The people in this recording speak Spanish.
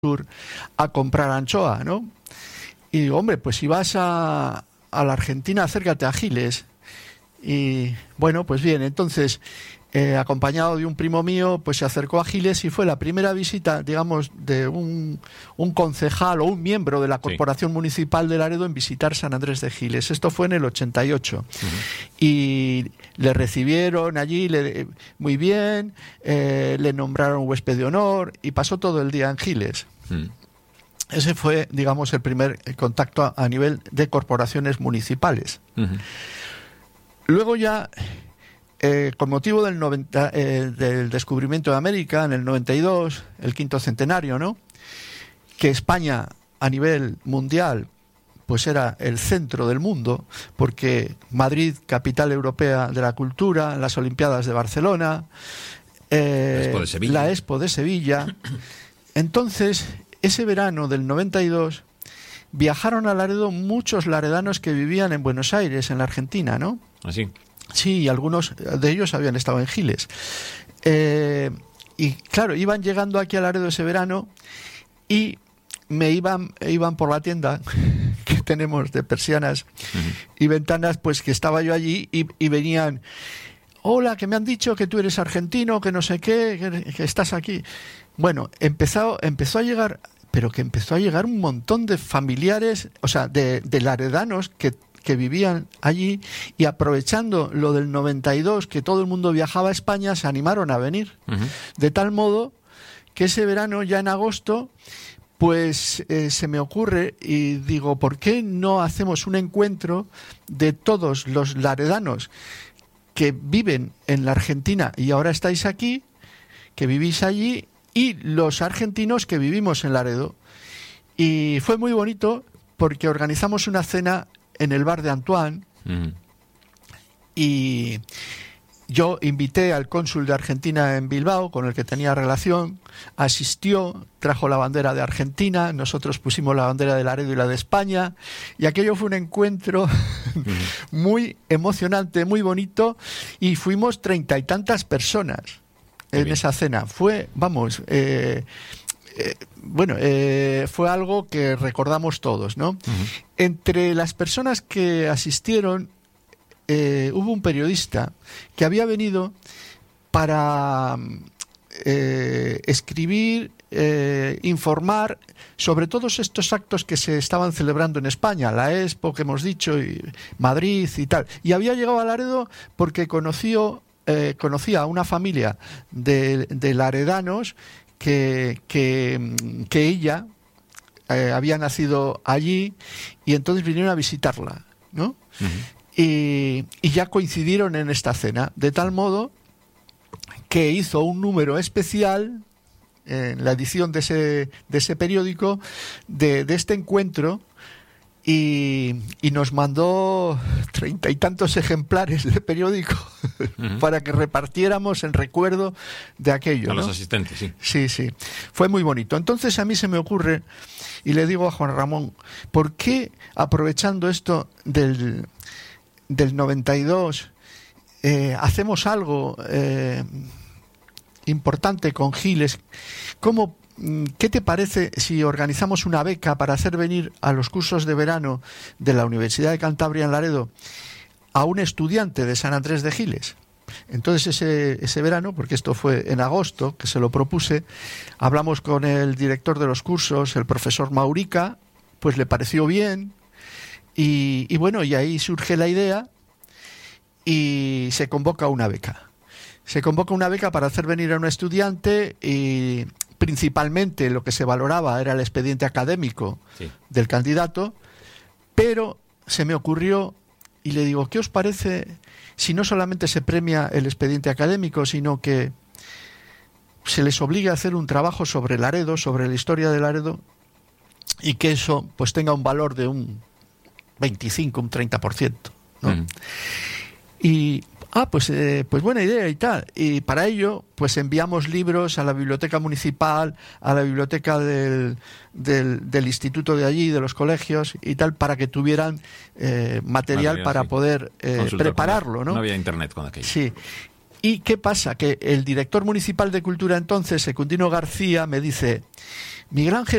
sur a comprar anchoa, ¿no? Y digo, hombre, pues si vas a la Argentina, acércate a Giles. Y bueno, pues bien, entonces, acompañado de un primo mío, pues se acercó a Giles y fue la primera visita, digamos, de un concejal o un miembro de la Corporación Municipal de Laredo en visitar San Andrés de Giles. Esto fue en el 88. Y le recibieron allí muy bien, le nombraron huésped de honor y pasó todo el día en Giles. Ese fue, digamos, el primer contacto a nivel de corporaciones municipales. Luego ya, con motivo del descubrimiento de América, en el 92, el 5º centenario, ¿no?, que España a nivel mundial pues era el centro del mundo, porque Madrid, capital europea de la cultura, las Olimpiadas de Barcelona, la Expo de Sevilla. Entonces, ese verano del 92 viajaron a Laredo muchos laredanos que vivían en Buenos Aires, en la Argentina, ¿no? ¿Así? Sí, algunos de ellos habían estado en Giles. Y claro, iban llegando aquí a Laredo ese verano y iban por la tienda que tenemos de persianas y ventanas, pues que estaba yo allí y venían: hola, que me han dicho que tú eres argentino, que no sé qué, que estás aquí. Bueno, empezó a llegar, pero que empezó a llegar un montón de familiares, o sea, de laredanos que vivían allí, y aprovechando lo del 92, que todo el mundo viajaba a España, se animaron a venir. De tal modo que ese verano, ya en agosto, pues se me ocurre y digo, ¿por qué no hacemos un encuentro de todos los laredanos que viven en la Argentina y ahora estáis aquí, que vivís allí, y los argentinos que vivimos en Laredo? Y fue muy bonito porque organizamos una cena en el bar de Antoine y yo invité al cónsul de Argentina en Bilbao, con el que tenía relación, asistió, trajo la bandera de Argentina, nosotros pusimos la bandera de Laredo y la de España, y aquello fue un encuentro muy emocionante, muy bonito, y fuimos 30 y tantas personas en esa cena. Fue, vamos, fue algo que recordamos todos, ¿no? Entre las personas que asistieron, hubo un periodista que había venido para escribir, informar sobre todos estos actos que se estaban celebrando en España, la Expo que hemos dicho, y Madrid y tal. Y había llegado a Laredo porque conocía a una familia de laredanos que ella había nacido allí, y entonces vinieron a visitarla, ¿no? Y ya coincidieron en esta cena, de tal modo que hizo un número especial en la edición de ese periódico de este encuentro, y nos mandó 30 y tantos ejemplares de periódico para que repartiéramos en recuerdo de aquello, a ¿no? Los asistentes, sí. Sí, fue muy bonito. Entonces a mí se me ocurre, y le digo a Juan Ramón, ¿por qué, aprovechando esto del 92, hacemos algo importante con Giles? ¿Qué te parece si organizamos una beca para hacer venir a los cursos de verano de la Universidad de Cantabria en Laredo a un estudiante de San Andrés de Giles? Entonces ese verano, porque esto fue en agosto que se lo propuse, hablamos con el director de los cursos, el profesor Maurica, pues le pareció bien, y bueno, y ahí surge la idea y se convoca una beca. Se convoca una beca para hacer venir a un estudiante, y principalmente lo que se valoraba era el expediente académico del candidato, pero se me ocurrió y le digo, ¿qué os parece si no solamente se premia el expediente académico, sino que se les obliga a hacer un trabajo sobre Laredo, sobre la historia de Laredo, y que eso pues tenga un valor de un 25, un 30%, ¿no? Y pues buena idea y tal. Y para ello, pues enviamos libros a la biblioteca municipal, a la biblioteca del instituto de allí, de los colegios y tal, para que tuvieran material para poder prepararlo, ¿no? No había internet con aquello. Sí. ¿Y qué pasa? Que el director municipal de Cultura entonces, Secundino García, me dice: Miguel Ángel,